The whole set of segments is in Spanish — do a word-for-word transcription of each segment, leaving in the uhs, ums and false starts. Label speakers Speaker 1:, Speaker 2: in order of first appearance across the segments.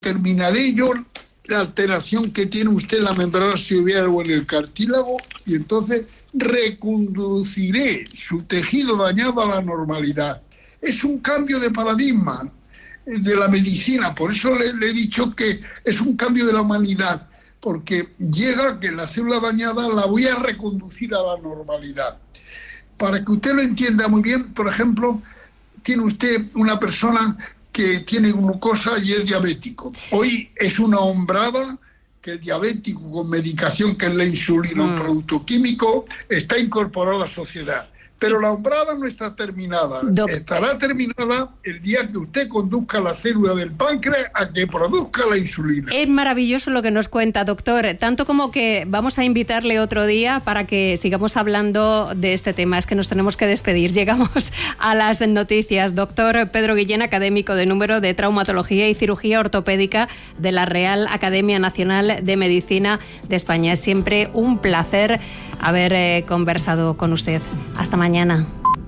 Speaker 1: determinaré yo la alteración que tiene usted en la membrana sinovial o en el cartílago y entonces reconduciré su tejido dañado a la normalidad. Es un cambio de paradigma de la medicina, por eso le, le he dicho que es un cambio de la humanidad, porque llega que la célula dañada la voy a reconducir a la normalidad. Para que usted lo entienda muy bien, por ejemplo, tiene usted una persona que tiene glucosa y es diabético. Hoy es una hombrada que el diabético con medicación, que es la insulina, un producto químico, está incorporado a la sociedad. Pero la hombrada no está terminada. Doc... Estará terminada el día que usted conduzca la célula del páncreas a que produzca la insulina.
Speaker 2: Es maravilloso lo que nos cuenta, doctor. Tanto como que vamos a invitarle otro día para que sigamos hablando de este tema. Es que nos tenemos que despedir. Llegamos a las noticias. Doctor Pedro Guillén, académico de número de Traumatología y Cirugía Ortopédica de la Real Academia Nacional de Medicina de España. Es siempre un placer haber eh, conversado con usted. Hasta mañana.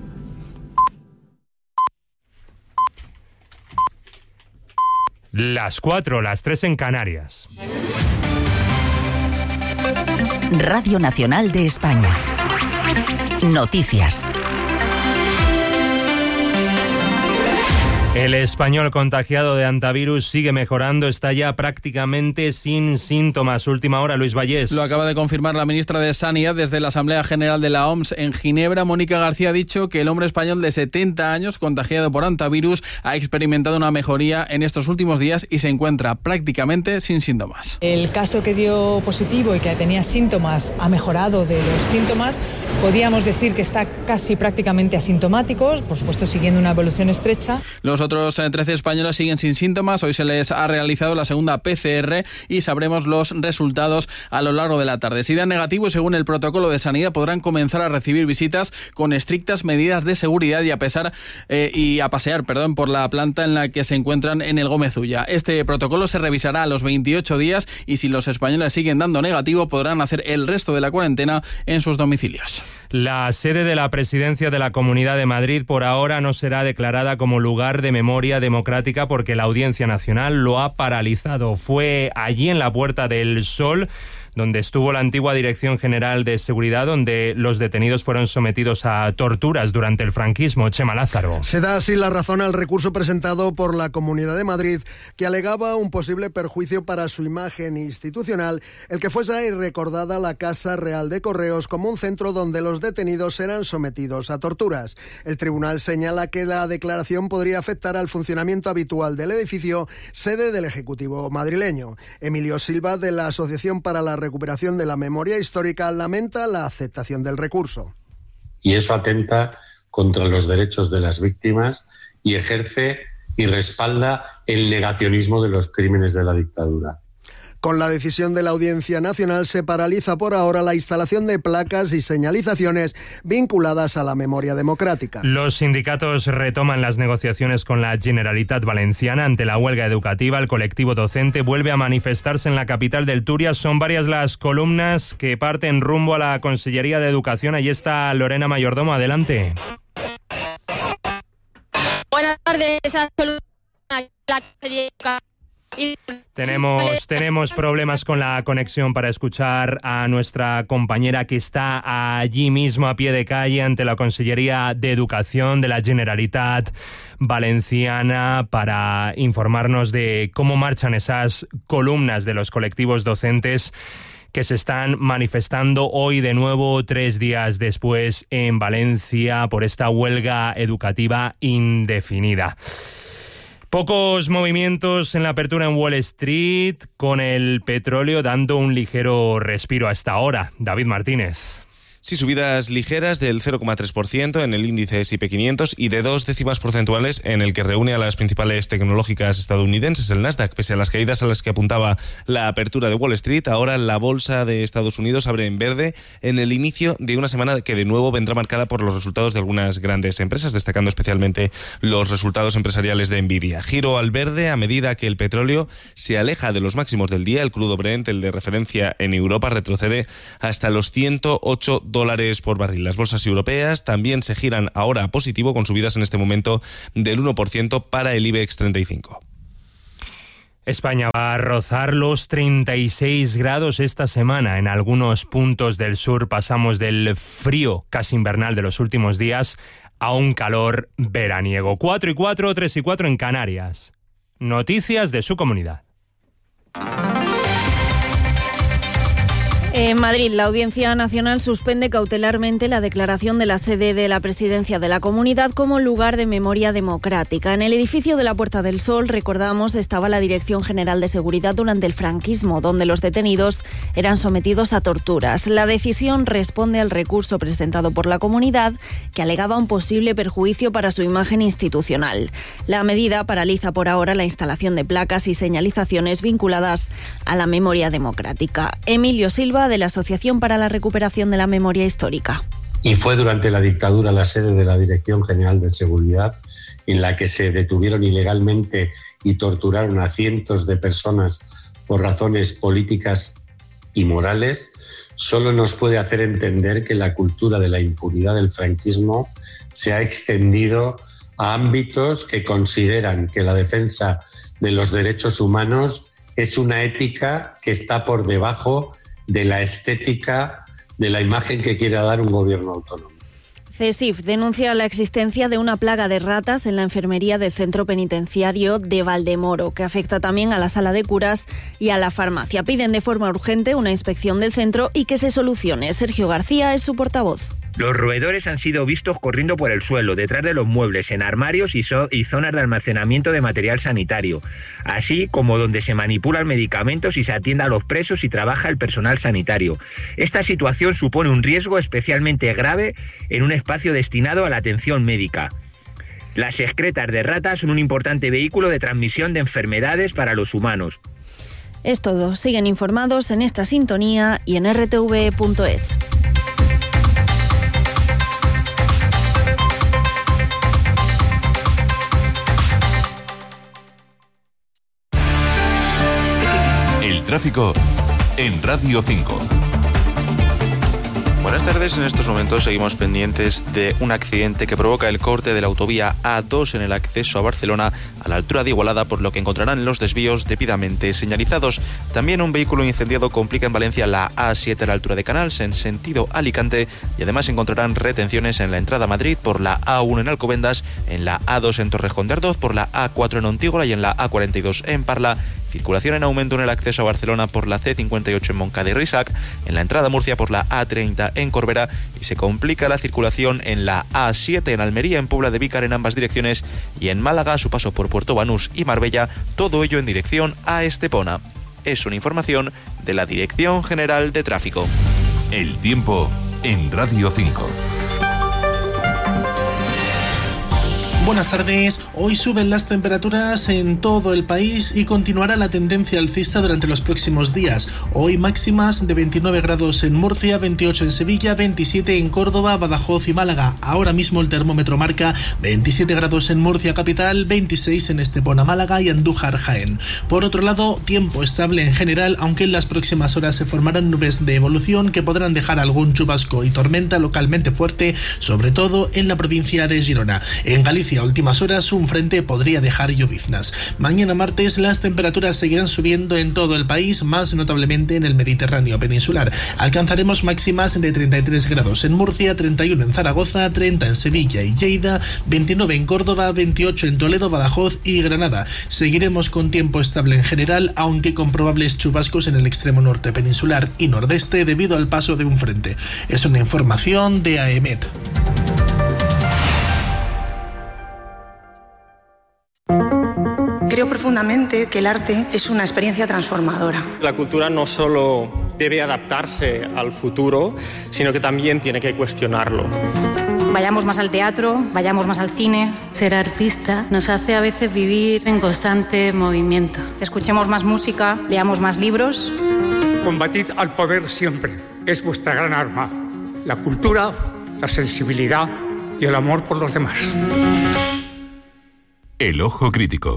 Speaker 3: Las cuatro, las tres en Canarias.
Speaker 4: Radio Nacional de España. Noticias.
Speaker 3: El español contagiado de hantavirus sigue mejorando, está ya prácticamente sin síntomas. Última hora, Luis Vallés.
Speaker 5: Lo acaba de confirmar la ministra de Sanidad desde la Asamblea General de la O M S en Ginebra. Mónica García ha dicho que el hombre español de setenta años, contagiado por hantavirus, ha experimentado una mejoría en estos últimos días y se encuentra prácticamente sin síntomas.
Speaker 6: El caso que dio positivo y que tenía síntomas ha mejorado de los síntomas. Podríamos decir que está casi prácticamente asintomático, por supuesto siguiendo una evolución estrecha.
Speaker 5: Los otros trece españoles siguen sin síntomas. Hoy se les ha realizado la segunda P C R y sabremos los resultados a lo largo de la tarde. Si dan negativo, según el protocolo de sanidad, podrán comenzar a recibir visitas con estrictas medidas de seguridad y a pesar eh, y a pasear, perdón, por la planta en la que se encuentran en el Gómez Ulla. Este protocolo se revisará a los veintiocho días y si los españoles siguen dando negativo, podrán hacer el resto de la cuarentena en sus domicilios.
Speaker 3: La sede de la presidencia de la Comunidad de Madrid por ahora no será declarada como lugar de memoria democrática porque la Audiencia Nacional lo ha paralizado. Fue allí en la Puerta del Sol donde estuvo la antigua Dirección General de Seguridad, donde los detenidos fueron sometidos a torturas durante el franquismo. Chema Lázaro.
Speaker 7: Se da así la razón al recurso presentado por la Comunidad de Madrid, que alegaba un posible perjuicio para su imagen institucional, el que fuese recordada la Casa Real de Correos como un centro donde los detenidos eran sometidos a torturas. El tribunal señala que la declaración podría afectar al funcionamiento habitual del edificio, sede del Ejecutivo madrileño. Emilio Silva, de la Asociación para la Recuperación de la Memoria Histórica, lamenta la aceptación del recurso.
Speaker 8: Y eso atenta contra los derechos de las víctimas y ejerce y respalda el negacionismo de los crímenes de la dictadura.
Speaker 7: Con la decisión de la Audiencia Nacional se paraliza por ahora la instalación de placas y señalizaciones vinculadas a la memoria democrática.
Speaker 3: Los sindicatos retoman las negociaciones con la Generalitat Valenciana ante la huelga educativa. El colectivo docente vuelve a manifestarse en la capital del Túria. Son varias las columnas que parten rumbo a la Consellería de Educación. Allí está Lorena Mayordomo. Adelante.
Speaker 9: Buenas tardes.
Speaker 3: Tenemos, tenemos problemas con la conexión para escuchar a nuestra compañera que está allí mismo a pie de calle ante la Consellería de Educación de la Generalitat Valenciana para informarnos de cómo marchan esas columnas de los colectivos docentes que se están manifestando hoy de nuevo, tres días después, en Valencia por esta huelga educativa indefinida. Pocos movimientos en la apertura en Wall Street, con el petróleo dando un ligero respiro hasta ahora. David Martínez.
Speaker 10: Sí, subidas ligeras del cero coma tres por ciento en el índice ese y pe quinientos y de dos décimas porcentuales en el que reúne a las principales tecnológicas estadounidenses, el Nasdaq. Pese a las caídas a las que apuntaba la apertura de Wall Street, ahora la bolsa de Estados Unidos abre en verde en el inicio de una semana que de nuevo vendrá marcada por los resultados de algunas grandes empresas, destacando especialmente los resultados empresariales de Nvidia. Giro al verde a medida que el petróleo se aleja de los máximos del día. El crudo Brent, el de referencia en Europa, retrocede hasta los ciento ocho dólares por barril. Las bolsas europeas también se giran ahora a positivo, con subidas en este momento del uno por ciento para el IBEX treinta y cinco.
Speaker 3: España va a rozar los treinta y seis grados esta semana. En algunos puntos del sur pasamos del frío casi invernal de los últimos días a un calor veraniego. cuatro y cuatro, tres y cuatro en Canarias. Noticias de su comunidad.
Speaker 9: En Madrid, la Audiencia Nacional suspende cautelarmente la declaración de la sede de la Presidencia de la Comunidad como lugar de memoria democrática. En el edificio de la Puerta del Sol, recordamos, estaba la Dirección General de Seguridad durante el franquismo, donde los detenidos eran sometidos a torturas. La decisión responde al recurso presentado por la comunidad, que alegaba un posible perjuicio para su imagen institucional. La medida paraliza por ahora la instalación de placas y señalizaciones vinculadas a la memoria democrática. Emilio Silva, de la Asociación para la Recuperación de la Memoria Histórica.
Speaker 8: Y fue durante la dictadura la sede de la Dirección General de Seguridad en la que se detuvieron ilegalmente y torturaron a cientos de personas por razones políticas y morales. Solo nos puede hacer entender que la cultura de la impunidad del franquismo se ha extendido a ámbitos que consideran que la defensa de los derechos humanos es una ética que está por debajo de la estética, de la imagen que quiera dar un gobierno autónomo.
Speaker 9: CESIF denuncia la existencia de una plaga de ratas en la enfermería del centro penitenciario de Valdemoro, que afecta también a la sala de curas y a la farmacia. Piden de forma urgente una inspección del centro y que se solucione. Sergio García es su portavoz.
Speaker 11: Los roedores han sido vistos corriendo por el suelo, detrás de los muebles, en armarios y, so- y zonas de almacenamiento de material sanitario, así como donde se manipulan medicamentos y se atiende a los presos y trabaja el personal sanitario. Esta situación supone un riesgo especialmente grave en un espacio destinado a la atención médica. Las excretas de ratas son un importante vehículo de transmisión de enfermedades para los humanos.
Speaker 9: Es todo. Siguen informados en esta sintonía y en r t v punto es.
Speaker 12: Tráfico en Radio cinco.
Speaker 13: Buenas tardes, en estos momentos seguimos pendientes de un accidente que provoca el corte de la autovía A dos en el acceso a Barcelona a la altura de Igualada, por lo que encontrarán los desvíos debidamente señalizados. También un vehículo incendiado complica en Valencia la A siete a la altura de Canals en sentido Alicante, y además encontrarán retenciones en la entrada a Madrid por la A uno en Alcobendas, en la A dos en Torrejón de Ardoz, por la A cuatro en Ontígola y en la A cuarenta y dos en Parla. Circulación en aumento en el acceso a Barcelona por la C cincuenta y ocho en Moncada y Risac, en la entrada a Murcia por la A treinta en Corbera, y se complica la circulación en la A siete en Almería, en Puebla de Vícar en ambas direcciones, y en Málaga a su paso por Puerto Banús y Marbella, todo ello en dirección a Estepona. Es una información de la Dirección General de Tráfico.
Speaker 12: El tiempo en Radio cinco.
Speaker 14: Buenas tardes. Hoy suben las temperaturas en todo el país y continuará la tendencia alcista durante los próximos días. Hoy máximas de veintinueve grados en Murcia, veintiocho en Sevilla, veintisiete en Córdoba, Badajoz y Málaga. Ahora mismo el termómetro marca veintisiete grados en Murcia capital, veintiséis en Estepona, Málaga y Andújar, Jaén. Por otro lado, tiempo estable en general, aunque en las próximas horas se formarán nubes de evolución que podrán dejar algún chubasco y tormenta localmente fuerte, sobre todo en la provincia de Girona. En Galicia, a últimas horas, un frente podría dejar lloviznas. Mañana martes las temperaturas seguirán subiendo en todo el país, más notablemente en el Mediterráneo peninsular. Alcanzaremos máximas de treinta y tres grados en Murcia, treinta y uno en Zaragoza, treinta en Sevilla y Lleida, veintinueve en Córdoba, veintiocho en Toledo, Badajoz y Granada. Seguiremos con tiempo estable en general, aunque con probables chubascos en el extremo norte peninsular y nordeste debido al paso de un frente. Es una información de AEMET.
Speaker 15: Creo profundamente que el arte es una experiencia transformadora.
Speaker 16: La cultura no solo debe adaptarse al futuro, sino que también tiene que cuestionarlo.
Speaker 17: Vayamos más al teatro, vayamos más al cine.
Speaker 18: Ser artista nos hace a veces vivir en constante movimiento.
Speaker 17: Escuchemos más música, leamos más libros.
Speaker 19: Combatid al poder siempre, es vuestra gran arma. La cultura, la sensibilidad y el amor por los demás.
Speaker 12: El ojo crítico.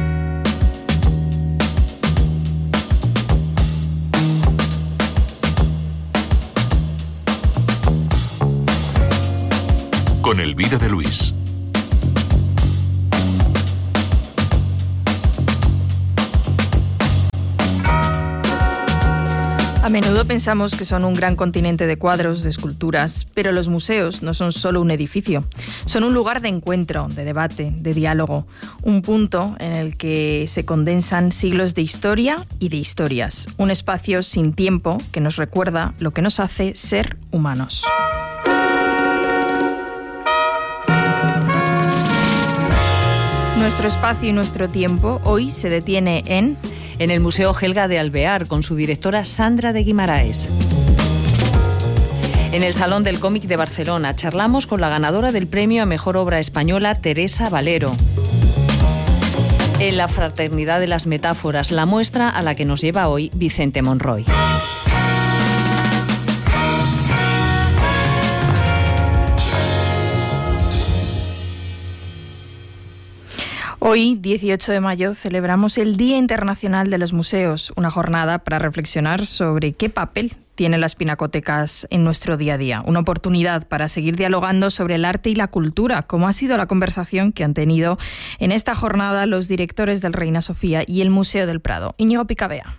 Speaker 12: Con Elvira de Luis.
Speaker 20: A menudo pensamos que son un gran continente de cuadros, de esculturas, pero los museos no son solo un edificio. Son un lugar de encuentro, de debate, de diálogo. Un punto en el que se condensan siglos de historia y de historias. Un espacio sin tiempo que nos recuerda lo que nos hace ser humanos. Nuestro espacio y nuestro tiempo hoy se detiene en...
Speaker 21: en el Museo Gelga de Alvear, con su directora Sandra de Guimaraes. En el Salón del Cómic de Barcelona charlamos con la ganadora del premio a Mejor Obra Española, Teresa Valero. En la Fraternidad de las Metáforas, la muestra a la que nos lleva hoy Vicente Monroy.
Speaker 20: Hoy, dieciocho de mayo, celebramos el Día Internacional de los Museos, una jornada para reflexionar sobre qué papel tienen las pinacotecas en nuestro día a día. Una oportunidad para seguir dialogando sobre el arte y la cultura, como ha sido la conversación que han tenido en esta jornada los directores del Reina Sofía y el Museo del Prado. Íñigo Picabea.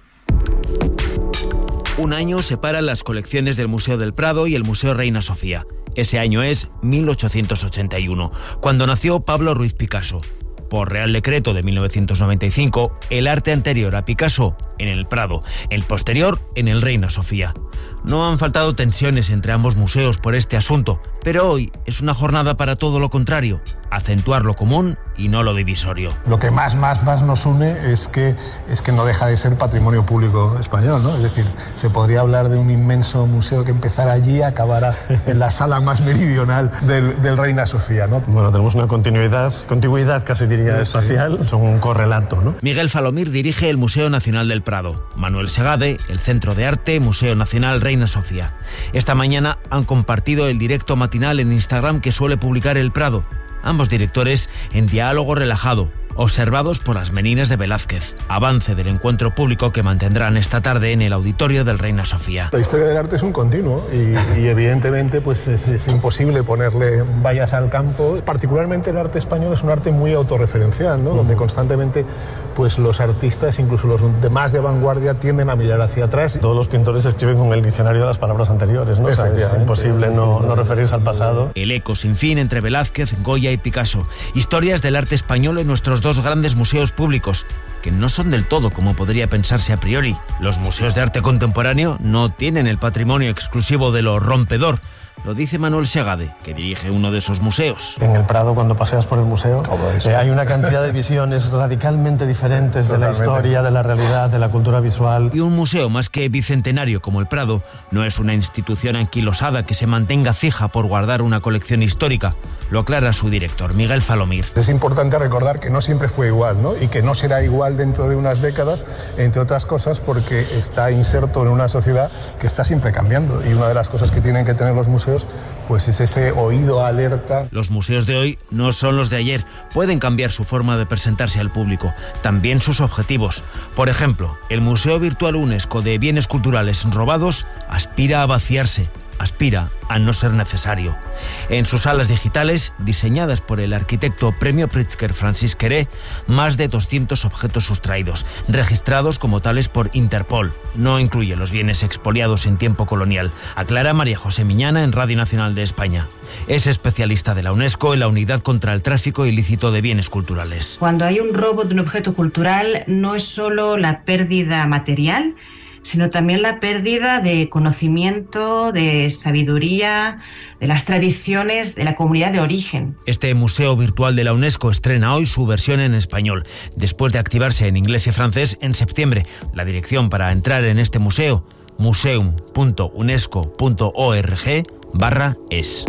Speaker 22: Un año separa las colecciones del Museo del Prado y el Museo Reina Sofía. Ese año es mil ochocientos ochenta y uno, cuando nació Pablo Ruiz Picasso. Por Real Decreto de mil novecientos noventa y cinco, el arte anterior a Picasso en el Prado, el posterior en el Reina Sofía. No han faltado tensiones entre ambos museos por este asunto, pero hoy es una jornada para todo lo contrario, acentuar lo común y no lo divisorio.
Speaker 23: Lo que más, más, más nos une es que, es que no deja de ser patrimonio público español, ¿no? Es decir, se podría hablar de un inmenso museo que empezara allí y acabara en la sala más meridional del, del Reina Sofía, ¿no?
Speaker 24: Bueno, tenemos una continuidad, contigüidad casi diría espacial, son un correlato, ¿no?
Speaker 22: Miguel Falomir dirige el Museo Nacional del Prado, Manuel Segade, el Centro de Arte, Museo Nacional Reina Sofía. Esta mañana han compartido el directo matinal en Instagram que suele publicar el Prado. Ambos directores en diálogo relajado, observados por las meninas de Velázquez. Avance del encuentro público que mantendrán esta tarde en el auditorio del Reina Sofía.
Speaker 23: La historia del arte es un continuo y, y evidentemente pues es, es imposible ponerle vallas al campo. Particularmente el arte español es un arte muy autorreferencial, ¿no? Uh-huh. Donde constantemente pues los artistas, incluso los demás de vanguardia, tienden a mirar hacia atrás.
Speaker 24: Todos los pintores escriben con el diccionario de las palabras anteriores, ¿no? O sea, es imposible no, no referirse al pasado.
Speaker 22: El eco sin fin entre Velázquez, Goya y Picasso. Historias del arte español en nuestros dos grandes museos públicos, que no son del todo como podría pensarse a priori. Los museos de arte contemporáneo no tienen el patrimonio exclusivo de lo rompedor. Lo dice Manuel Segade, que dirige uno de esos museos.
Speaker 24: En el Prado, cuando paseas por el museo, eh, hay una cantidad de visiones radicalmente diferentes de la historia, de la realidad, de la cultura visual.
Speaker 22: Y un museo más que bicentenario como el Prado no es una institución anquilosada que se mantenga fija por guardar una colección histórica. Lo aclara su director, Miguel Falomir.
Speaker 23: Es importante recordar que no siempre fue igual, ¿no? Y que no será igual dentro de unas décadas, entre otras cosas porque está inserto en una sociedad que está siempre cambiando. Y una de las cosas que tienen que tener los museos pues es ese oído alerta.
Speaker 22: Los museos de hoy no son los de ayer. Pueden cambiar su forma de presentarse al público, también sus objetivos. Por ejemplo, el Museo Virtual UNESCO de Bienes Culturales Robados aspira a vaciarse, aspira a no ser necesario. En sus salas digitales, diseñadas por el arquitecto Premio Pritzker Francis Queré, más de doscientos objetos sustraídos, registrados como tales por Interpol. No incluye los bienes expoliados en tiempo colonial, aclara María José Miñana en Radio Nacional de España. Es especialista de la UNESCO en la Unidad contra el Tráfico Ilícito de Bienes Culturales.
Speaker 25: Cuando hay un robo de un objeto cultural, no es solo la pérdida material, sino también la pérdida de conocimiento, de sabiduría, de las tradiciones de la comunidad de origen.
Speaker 22: Este Museo Virtual de la UNESCO estrena hoy su versión en español, después de activarse en inglés y francés en septiembre. La dirección para entrar en este museo, museum punto unesco punto org barra es.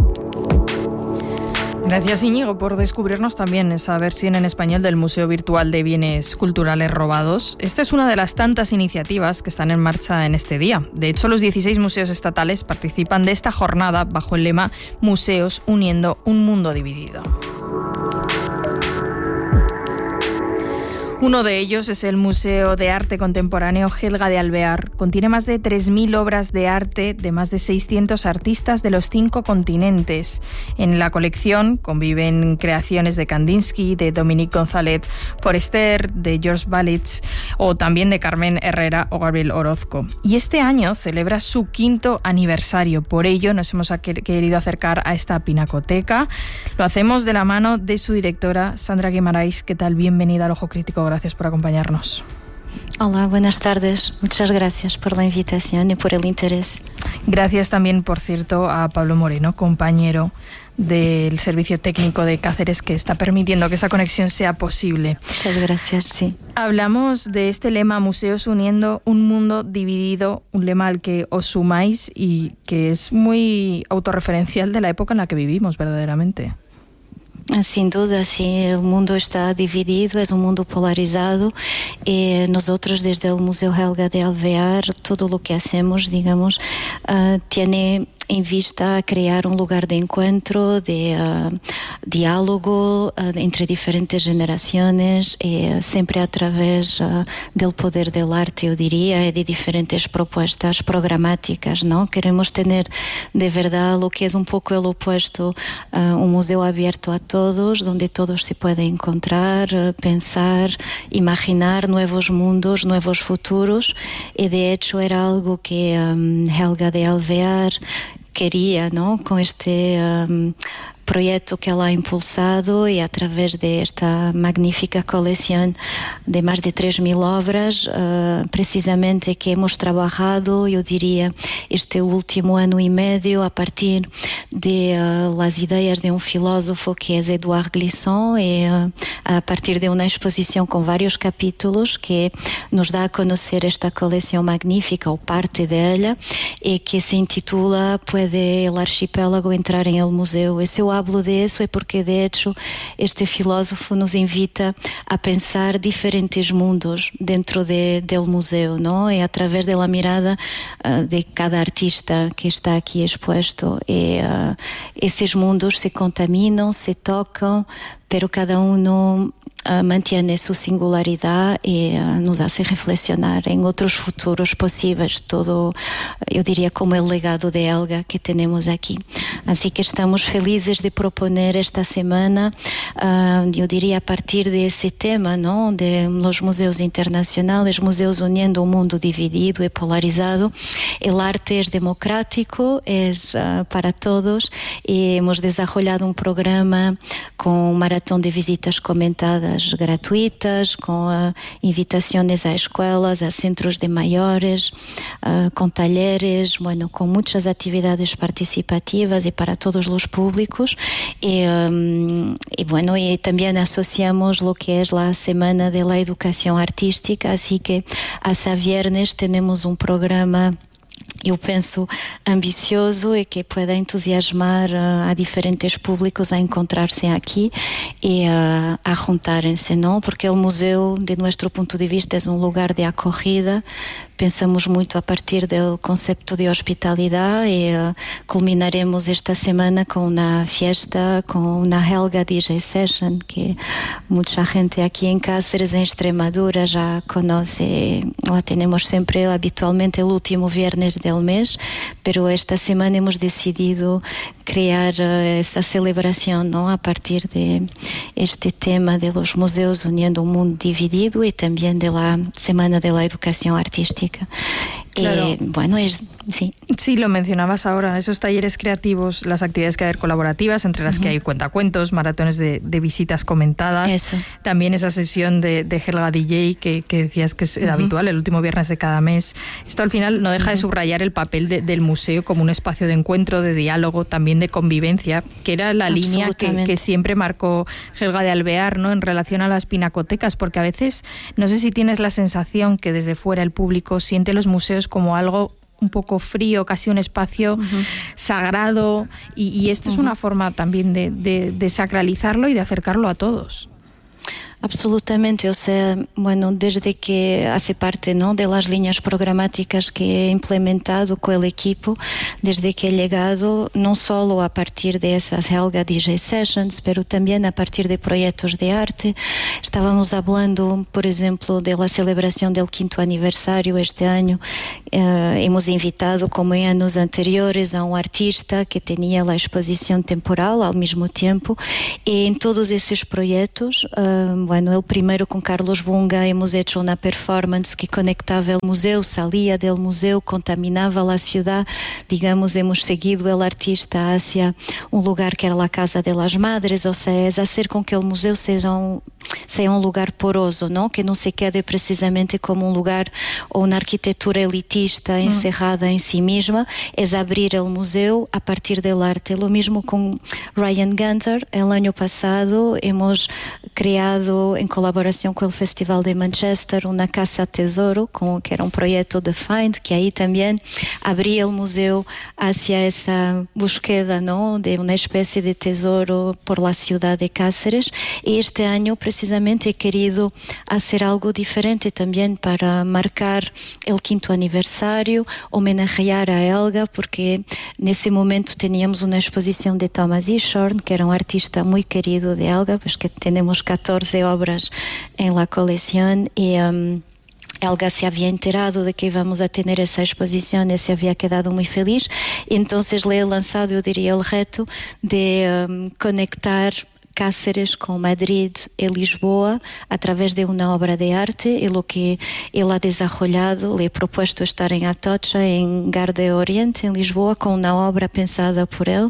Speaker 20: Gracias, Íñigo, por descubrirnos también esa versión en español del Museo Virtual de Bienes Culturales Robados. Esta es una de las tantas iniciativas que están en marcha en este día. De hecho, los dieciséis museos estatales participan de esta jornada bajo el lema Museos uniendo un mundo dividido. Uno de ellos es el Museo de Arte Contemporáneo Helga de Alvear. Contiene más de tres mil obras de arte de más de seiscientos artistas de los cinco continentes. En la colección conviven creaciones de Kandinsky, de Dominique González Forester, de George Balich o también de Carmen Herrera o Gabriel Orozco. Y este año celebra su quinto aniversario. Por ello nos hemos querido acercar a esta pinacoteca. Lo hacemos de la mano de su directora, Sandra Guimarães. ¿Qué tal? Bienvenida al Ojo Crítico. Gracias por acompañarnos.
Speaker 1: Hola, buenas tardes. Muchas gracias por la invitación y por el interés.
Speaker 20: Gracias también, por cierto, a Pablo Moreno, compañero del Servicio Técnico de Cáceres, que está permitiendo que esta conexión sea posible.
Speaker 1: Muchas gracias, sí.
Speaker 20: Hablamos de este lema, Museos uniendo un mundo dividido, un lema al que os sumáis y que es muy autorreferencial de la época en la que vivimos, verdaderamente.
Speaker 1: Sin duda, sí, el mundo está dividido, es un mundo polarizado y nosotros desde el Museo Helga de Alvear, todo lo que hacemos, digamos, uh, tiene en vista crear un lugar de encuentro, de uh, diálogo uh, entre diferentes generaciones, y, uh, siempre a través uh, del poder del arte, yo diría, y de diferentes propuestas programáticas, ¿no? Queremos tener de verdad lo que es un poco el opuesto, uh, un museo abierto a todos, donde todos se pueden encontrar, uh, pensar, imaginar nuevos mundos, nuevos futuros, y de hecho era algo que um, Helga de Alvear quería, ¿no? Con este um, proyecto que ela ha impulsado y a través de esta magnífica colección de más de tres mil obras, uh, precisamente que hemos trabajado, yo diría, este último año y medio a partir de uh, las ideas de un filósofo que es Édouard Glissant y uh, a partir de una exposición con varios capítulos que nos da a conocer esta colección magnífica o parte de ella y que se intitula ¿Puede el archipiélago entrar en el museo? Ese hablo de eso é porque, de hecho, este filósofo nos invita a pensar diferentes mundos dentro de, del museo, ¿no? E a través de la mirada uh, de cada artista que está aquí expuesto. E, uh, esses mundos se contaminam, se tocam, pero cada uno Uh, mantiene su singularidad y uh, nos hace reflexionar en otros futuros posibles, todo, yo diría, como el legado de Helga que tenemos aquí. Así que estamos felices de proponer esta semana, uh, yo diría, a partir de ese tema, ¿no? De los museos internacionales, museos uniendo un mundo dividido y polarizado. El arte es democrático, es uh, para todos y hemos desarrollado un programa con un maratón de visitas comentadas gratuitas, com uh, invitações a escolas, a centros de maiores, uh, com talleres, bueno, com muitas atividades participativas e para todos os públicos. E, um, e bueno, e também associamos lo que é a Semana de la Educación Artística, así que hasta viernes temos um programa, eu penso, ambicioso e que pueda entusiasmar uh, a diferentes públicos a encontrarse aqui e uh, a juntarem-se, não? Porque o museu, de nosso ponto de vista, é um lugar de acogida. Pensamos muito a partir do conceito de hospitalidade e uh, culminaremos esta semana com uma fiesta, com uma Helga D J Session, que muita gente aqui em Cáceres, em Extremadura, já conhece. La temos sempre, habitualmente, o último viernes del mes, pero esta semana hemos decidido crear uh, essa celebração, não? A partir de este tema de los museos uniendo un mundo dividido y también de la Semana de la Educación Artística.
Speaker 20: Claro.
Speaker 1: Eh, bueno, es, sí.
Speaker 20: Sí, lo mencionabas ahora, esos talleres creativos, las actividades que hay colaborativas, entre las uh-huh. que hay cuentacuentos, maratones de, de visitas comentadas,
Speaker 1: Eso.
Speaker 20: También esa sesión de, de Helga D J que, que decías que es uh-huh. habitual, el último viernes de cada mes. Esto al final no deja uh-huh. de subrayar el papel de, del museo como un espacio de encuentro, de diálogo, también de convivencia, que era la línea que, que siempre marcó Helga de Alvear, ¿no? En relación a las pinacotecas, porque a veces, no sé si tienes la sensación que desde fuera el público siente los museos como algo un poco frío, casi un espacio uh-huh. sagrado, y, y esto uh-huh. es una forma también de, de, de sacralizarlo y de acercarlo a todos.
Speaker 1: Absolutamente, o sea, bueno, desde que hace parte, ¿no?, de las líneas programáticas que he implementado con el equipo, desde que he llegado, no solo a partir de esas Helga D J Sessions, pero también a partir de proyectos de arte. Estábamos hablando, por ejemplo, de la celebración del quinto aniversario este año. Eh, hemos invitado, como en años anteriores, a un artista que tenía la exposición temporal al mismo tiempo, y en todos esos proyectos, eh, bueno, el primero con Carlos Bunga hemos hecho una performance que conectaba el museo, salía del museo, contaminaba la ciudad, digamos, hemos seguido el artista hacia un lugar que era la Casa de las Madres, o sea, es hacer con que el museo sea un, sea un lugar poroso, ¿no?, que no se quede precisamente como un lugar o una arquitectura elitista encerrada en sí misma, es abrir el museo a partir del arte. Lo mismo con Ryan Gunter, el año pasado hemos creado en colaboración con el Festival de Manchester una casa tesoro, con, que era un proyecto de Find, que ahí también abría el museo hacia esa búsqueda, ¿no?, de una especie de tesoro por la ciudad de Cáceres. Y este año precisamente he querido hacer algo diferente también para marcar el quinto aniversario, homenajear a Helga, porque en ese momento teníamos una exposición de Thomas Eashorn, que era un artista muy querido de Helga, pues que tenemos catorce obras en la colección, y um, Helga se había enterado de que íbamos a tener esa exposición y se había quedado muy feliz. Entonces le he lanzado, yo diría, el reto de um, conectar Cáceres con Madrid y Lisboa a través de una obra de arte, y lo que él ha desarrollado, le he propuesto estar en Atocha, en Garde Oriente, en Lisboa, con una obra pensada por él,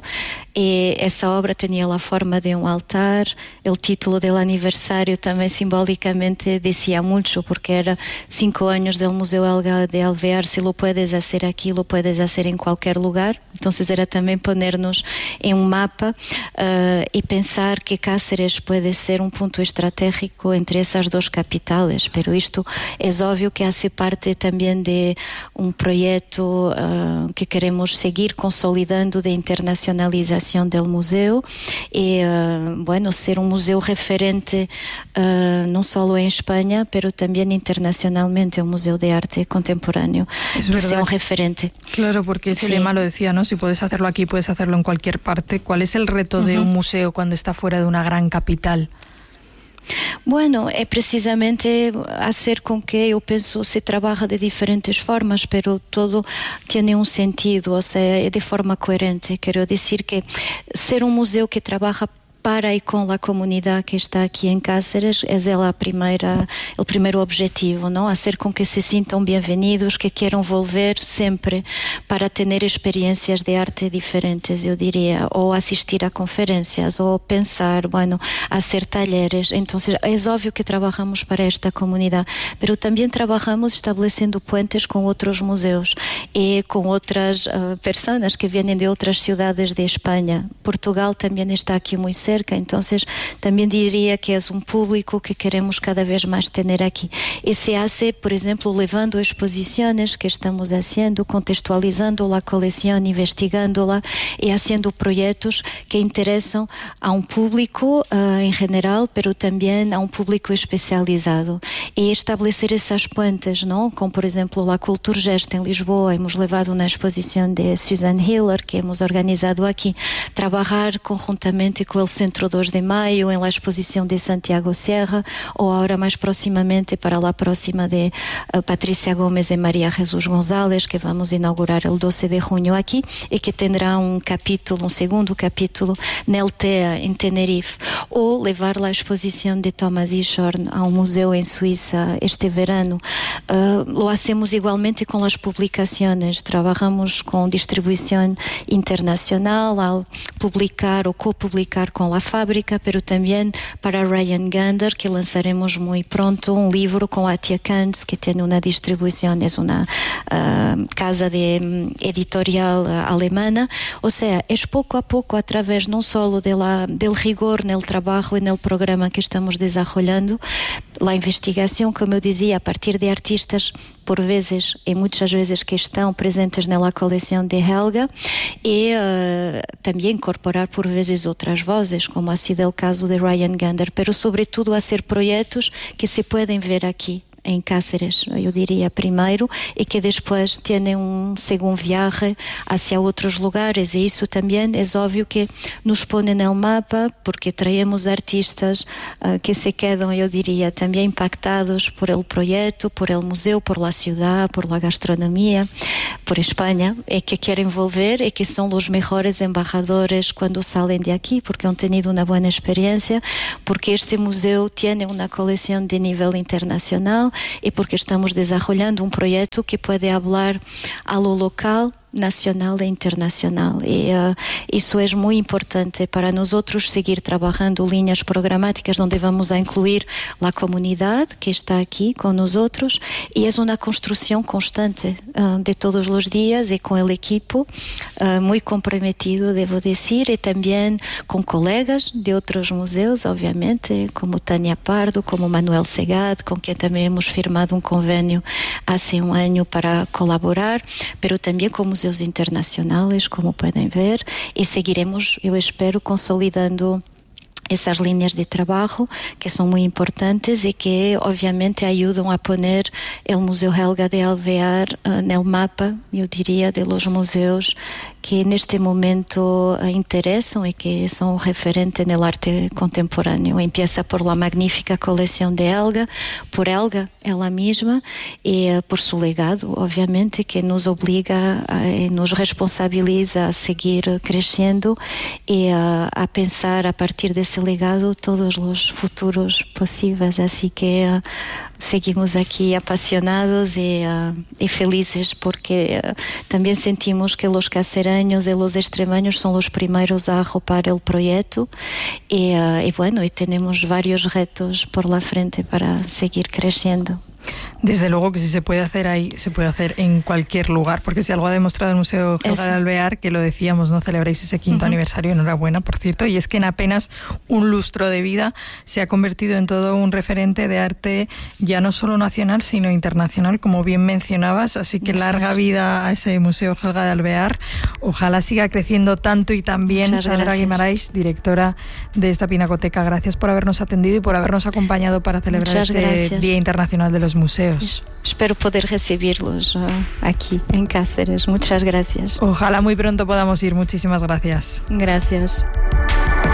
Speaker 1: y esa obra tenía la forma de un altar. El título del aniversario también simbólicamente decía mucho, porque era cinco años del Museo Helga de Alvear. Si lo puedes hacer aquí, lo puedes hacer en cualquier lugar. Entonces era también ponernos en un mapa uh, y pensar que Cáceres puede ser un punto estratégico entre esas dos capitales, pero esto es obvio que hace parte también de un proyecto uh, que queremos seguir consolidando de internacionalización del museo y, uh, bueno, ser un museo referente uh, no solo en España, pero también internacionalmente, un museo de arte contemporáneo,
Speaker 20: es
Speaker 1: que
Speaker 20: verdad.
Speaker 1: sea un referente.
Speaker 20: Claro, porque ese
Speaker 1: Sí.
Speaker 20: lema lo decía, ¿no? Si puedes hacerlo aquí, puedes hacerlo en cualquier parte. ¿Cuál es el reto uh-huh. de un museo cuando está fuera de una gran capital?
Speaker 1: Bueno, é precisamente hacer con que, eu penso, se trabaja de diferentes formas, pero todo tiene un sentido, o sea, é de forma coherente. Quero decir que ser un museo que trabaja para y con la comunidad que está aquí en Cáceres es la primera, el primer objetivo, ¿no? Hacer con que se sientan bienvenidos, que quieran volver siempre para tener experiencias de arte diferentes, yo diría, o asistir a conferencias, o pensar, bueno, hacer talleres. Entonces, es obvio que trabajamos para esta comunidad, pero también trabajamos estableciendo puentes con otros museos y con otras uh, personas que vienen de otras ciudades de España. Portugal también está aquí muy cerca. Entonces también diría que es un público que queremos cada vez más tener aquí, y se hace, por ejemplo, llevando exposiciones que estamos haciendo, contextualizando la colección, investigándola y haciendo proyectos que interesan a un público uh, en general, pero también a un público especializado, y establecer esas puentes, ¿no? Como por ejemplo la Kulturgest en Lisboa, hemos llevado una exposición de Susan Hiller que hemos organizado aquí, trabajar conjuntamente con el Centro dos de Mayo en la exposición de Santiago Sierra, o ahora más próximamente para la próxima de uh, Patricia Gómez y María Jesús González, que vamos a inaugurar el doce de junio aquí, y que tendrá un capítulo, un segundo capítulo en Tea, en Tenerife, o llevar la exposición de Thomas Eashorn a un museo en Suiza este verano. Uh, lo hacemos igualmente con las publicaciones, trabajamos con distribución internacional al publicar o copublicar con la fábrica, pero también para Ryan Gander, que lanzaremos muy pronto un libro con Atia Kantz, que tiene una distribución, es una uh, casa de um, editorial uh, alemana. O sea, es poco a poco, a través no solo de la, del rigor en el trabajo, en el programa que estamos desarrollando, la investigación, como eu dizia, a partir de artistas por vezes e muitas vezes que estão presentes na coleção de Helga, e uh, também incorporar por vezes outras vozes, como ha sido o caso de Ryan Gander, pero sobretudo a ser projetos que se podem ver aqui em Cáceres, eu diria primeiro, e que depois têm um segundo viaje hacia outros lugares, e isso também é óbvio que nos põe no mapa, porque traemos artistas uh, que se quedam, eu diria, também impactados por el projeto, por el museu, por la ciudad, por la gastronomia, por Espanha, e que querem volver e que são os melhores embajadores quando saem de aqui, porque han tenido uma boa experiência, porque este museu tem uma coleção de nível internacional, e porque estamos desenvolvendo um projeto que pode falar a lo local, nacional e internacional, e uh, isso é muito importante para nós outros seguir trabalhando linhas programáticas onde vamos a incluir a comunidade que está aqui com nós outros, e é uma construção constante uh, de todos os dias, e com o equipo uh, muito comprometido, devo dizer, e também com colegas de outros museus, obviamente, como Tânia Pardo, como Manuel Segad, com quem também hemos firmado um convênio há um ano para colaborar, pero também com museus internacionais, como podem ver, e seguiremos, eu espero, consolidando essas linhas de trabalho que são muito importantes e que obviamente ajudam a pôr o Museu Helga de Alvear uh, no mapa, eu diria, de los museus que neste momento uh, interessam e que são referente no arte contemporâneo. Empieza por la magnífica coleção de Helga, por Helga ela mesma, e uh, por seu legado, obviamente, que nos obriga e uh, nos responsabiliza a seguir crescendo e uh, a pensar a partir desse legado todos os futuros possíveis, assim que uh, seguimos aqui apaixonados e, uh, e felizes, porque uh, também sentimos que os cacereños e os extremeños são os primeiros a arropar o projeto, e, uh, e bueno, e temos vários retos por la frente para seguir crescendo.
Speaker 20: Desde luego que si se puede hacer ahí, se puede hacer en cualquier lugar, porque si algo ha demostrado el Museo Helga de Alvear, que lo decíamos, no celebráis ese quinto uh-huh. aniversario, enhorabuena, por cierto, y es que en apenas un lustro de vida se ha convertido en todo un referente de arte ya no solo nacional, sino internacional, como bien mencionabas, así que larga vida a ese Museo Helga de Alvear, ojalá siga creciendo tanto y tan bien. Sandra Guimarães, directora de esta pinacoteca, gracias por habernos atendido y por habernos acompañado para celebrar Muchas este gracias. Día Internacional de los Museos.
Speaker 1: Espero poder recibirlos uh, aquí en Cáceres. Muchas gracias.
Speaker 20: Ojalá muy pronto podamos ir. Muchísimas gracias.
Speaker 1: Gracias.